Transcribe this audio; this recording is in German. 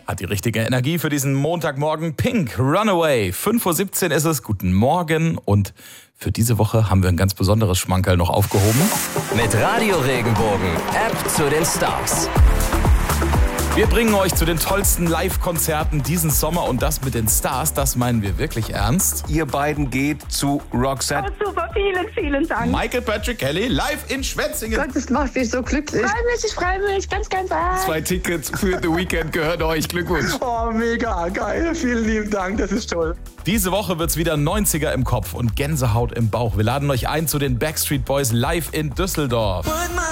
Hat die richtige Energie für diesen Montagmorgen. Pink, Runaway. 5:17 Uhr ist es. Guten Morgen. Und für diese Woche haben wir ein ganz besonderes Schmankerl noch aufgehoben. Mit Radio Regenbogen, App zu den Stars. Wir bringen euch zu den tollsten Live-Konzerten diesen Sommer und das mit den Stars, das meinen wir wirklich ernst. Ihr beiden geht zu Roxette. Oh, super, vielen Dank. Michael Patrick Kelly live in Schwetzingen. Gott, das macht mich so glücklich. Ich freue mich ganz arg. 2 Tickets für The Weekend gehört euch. Glückwunsch. Oh, mega geil. Vielen lieben Dank, das ist toll. Diese Woche wird's wieder 90er im Kopf und Gänsehaut im Bauch. Wir laden euch ein zu den Backstreet Boys live in Düsseldorf.